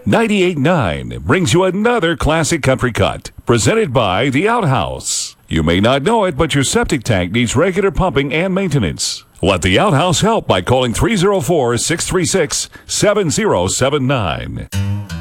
98.9 brings you another classic country cut, presented by The Outhouse. You may not know it, but your septic tank needs regular pumping and maintenance. Let The Outhouse help by calling 304-636-7079.